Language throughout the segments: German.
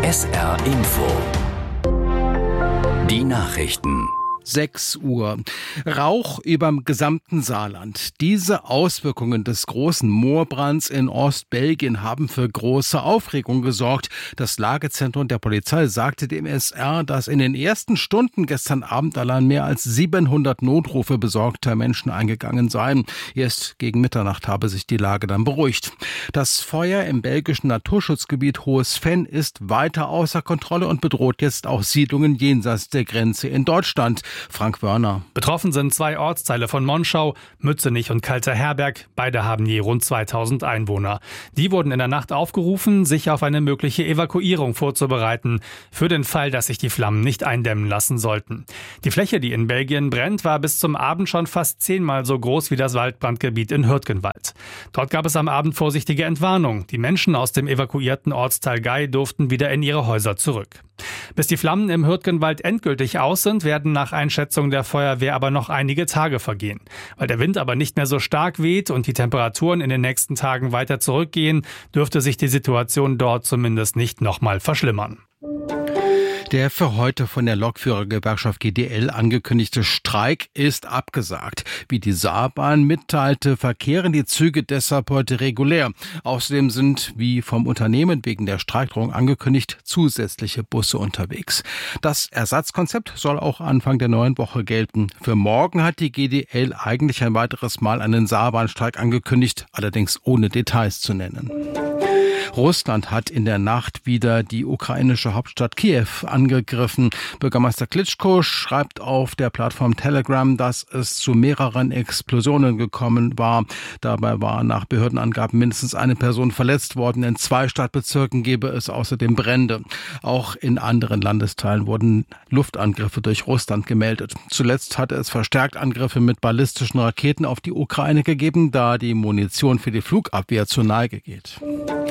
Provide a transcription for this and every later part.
SR Info. Die Nachrichten. 6 Uhr. Rauch überm gesamten Saarland. Diese Auswirkungen des großen Moorbrands in Ostbelgien haben für große Aufregung gesorgt. Das Lagezentrum der Polizei sagte dem SR, dass in den ersten Stunden gestern Abend allein mehr als 700 Notrufe besorgter Menschen eingegangen seien. Erst gegen Mitternacht habe sich die Lage dann beruhigt. Das Feuer im belgischen Naturschutzgebiet Hohes Venn ist weiter außer Kontrolle und bedroht jetzt auch Siedlungen jenseits der Grenze in Deutschland. Frank Wörner. Betroffen sind 2 Ortsteile von Monschau, Mützenich und Kalter-Herberg. Beide haben je rund 2000 Einwohner. Die wurden in der Nacht aufgerufen, sich auf eine mögliche Evakuierung vorzubereiten, für den Fall, dass sich die Flammen nicht eindämmen lassen sollten. Die Fläche, die in Belgien brennt, war bis zum Abend schon fast 10-mal so groß wie das Waldbrandgebiet in Hürtgenwald. Dort gab es am Abend vorsichtige Entwarnung. Die Menschen aus dem evakuierten Ortsteil Gei durften wieder in ihre Häuser zurück. Bis die Flammen im Hürtgenwald endgültig aus sind, werden nach Einschätzung der Feuerwehr aber noch einige Tage vergehen. Weil der Wind aber nicht mehr so stark weht und die Temperaturen in den nächsten Tagen weiter zurückgehen, dürfte sich die Situation dort zumindest nicht nochmal verschlimmern. Der für heute von der Lokführergewerkschaft GDL angekündigte Streik ist abgesagt. Wie die Saarbahn mitteilte, verkehren die Züge deshalb heute regulär. Außerdem sind, wie vom Unternehmen wegen der Streikdrohung angekündigt, zusätzliche Busse unterwegs. Das Ersatzkonzept soll auch Anfang der neuen Woche gelten. Für morgen hat die GDL eigentlich ein weiteres Mal einen Saarbahnstreik angekündigt, allerdings ohne Details zu nennen. Russland hat in der Nacht wieder die ukrainische Hauptstadt Kiew angegriffen. Bürgermeister Klitschko schreibt auf der Plattform Telegram, dass es zu mehreren Explosionen gekommen war. Dabei war nach Behördenangaben mindestens eine Person verletzt worden. In 2 Stadtbezirken gebe es außerdem Brände. Auch in anderen Landesteilen wurden Luftangriffe durch Russland gemeldet. Zuletzt hatte es verstärkt Angriffe mit ballistischen Raketen auf die Ukraine gegeben, da die Munition für die Flugabwehr zur Neige geht.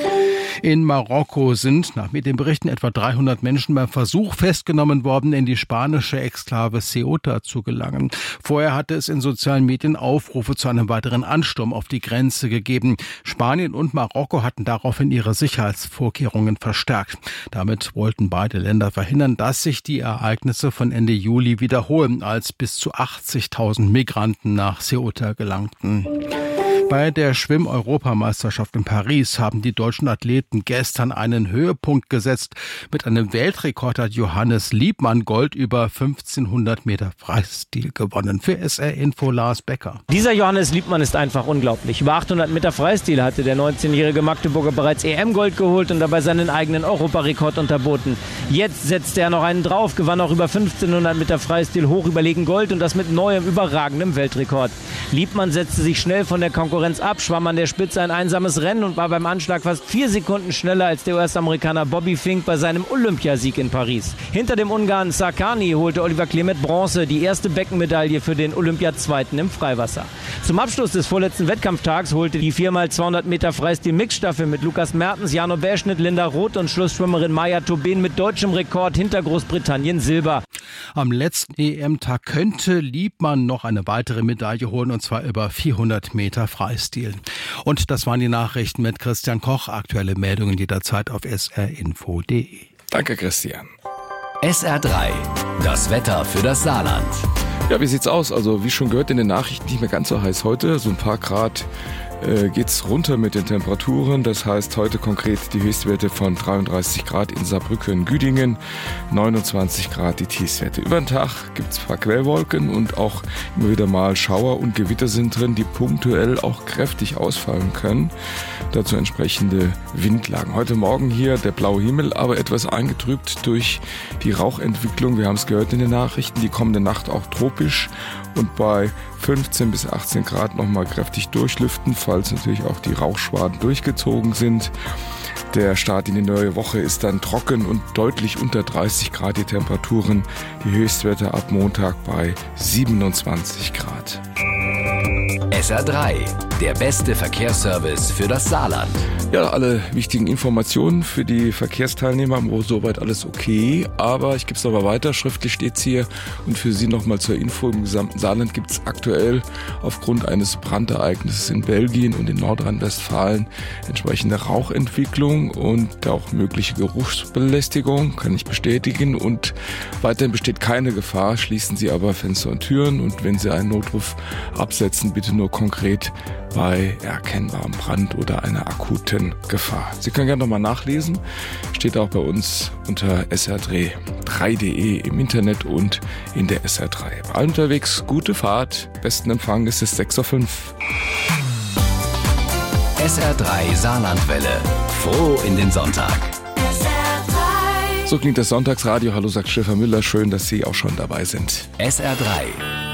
In Marokko sind nach Medienberichten etwa 300 Menschen beim Versuch festgenommen worden, in die spanische Exklave Ceuta zu gelangen. Vorher hatte es in sozialen Medien Aufrufe zu einem weiteren Ansturm auf die Grenze gegeben. Spanien und Marokko hatten daraufhin ihre Sicherheitsvorkehrungen verstärkt. Damit wollten beide Länder verhindern, dass sich die Ereignisse von Ende Juli wiederholen, als bis zu 80.000 Migranten nach Ceuta gelangten. Bei der Schwimm-Europameisterschaft in Paris haben die deutschen Athleten gestern einen Höhepunkt gesetzt. Mit einem Weltrekord hat Johannes Liebmann Gold über 1500 Meter Freistil gewonnen. Für SR Info Lars Becker. Dieser Johannes Liebmann ist einfach unglaublich. Über 800 Meter Freistil hatte der 19-jährige Magdeburger bereits EM-Gold geholt und dabei seinen eigenen Europarekord unterboten. Jetzt setzte er noch einen drauf, gewann auch über 1500 Meter Freistil hoch überlegen Gold und das mit neuem, überragendem Weltrekord. Liebmann setzte sich schnell von der Konkurrenz ab, schwamm an der Spitze ein einsames Rennen und war beim Anschlag fast 4 Sekunden schneller als der US-Amerikaner Bobby Fink bei seinem Olympiasieg in Paris. Hinter dem Ungarn Sarkany holte Oliver Klemet Bronze, die erste Beckenmedaille für den Olympiazweiten im Freiwasser. Zum Abschluss des vorletzten Wettkampftags holte die 4x200 Meter Freistil-Mixstaffel mit Lukas Mertens, Jano Berschnitt, Linda Roth und Schlussschwimmerin Maja Tobin mit deutschem Rekord hinter Großbritannien Silber. Am letzten EM-Tag könnte Liebmann noch eine weitere Medaille holen, und zwar über 400 Meter Freistil. Und das waren die Nachrichten mit Christian Koch. Aktuelle Meldungen jederzeit auf srinfo.de. Danke, Christian. SR3, das Wetter für das Saarland. Ja, wie sieht's aus? Also wie schon gehört in den Nachrichten, nicht mehr ganz so heiß heute. So ein paar Grad geht's runter mit den Temperaturen. Das heißt heute konkret die Höchstwerte von 33 Grad in Saarbrücken, Güdingen, 29 Grad die Tiefstwerte. Über den Tag gibt's ein paar Quellwolken und auch immer wieder mal Schauer und Gewitter sind drin, die punktuell auch kräftig ausfallen können. Dazu entsprechende Windlagen. Heute Morgen hier der blaue Himmel, aber etwas eingetrübt durch die Rauchentwicklung. Wir haben es gehört in den Nachrichten, die kommende Nacht auch tropisch und bei 15 bis 18 Grad nochmal kräftig durchlüften, falls natürlich auch die Rauchschwaden durchgezogen sind. Der Start in die neue Woche ist dann trocken und deutlich unter 30 Grad die Temperaturen. Die Höchstwerte ab Montag bei 27 Grad. SR3, der beste Verkehrsservice für das Saarland. Ja, alle wichtigen Informationen für die Verkehrsteilnehmer, soweit alles okay. Aber ich gebe es aber weiter, schriftlich steht's hier. Und für Sie nochmal zur Info, im gesamten Saarland gibt es aktuell aufgrund eines Brandereignisses in Belgien und in Nordrhein-Westfalen entsprechende Rauchentwicklung und auch mögliche Geruchsbelästigung, kann ich bestätigen. Und weiterhin besteht keine Gefahr, schließen Sie aber Fenster und Türen. Und wenn Sie einen Notruf absetzen, bitte nur konkret bei erkennbarem Brand oder einer akuten Gefahr. Sie können gerne nochmal nachlesen. Steht auch bei uns unter sr3.de im Internet und in der SR3. Bei allen unterwegs, gute Fahrt. Besten Empfang ist es 6:05 Uhr. SR3 Saarlandwelle. Froh in den Sonntag. So klingt das Sonntagsradio. Hallo, sagt Stefan Müller. Schön, dass Sie auch schon dabei sind. SR3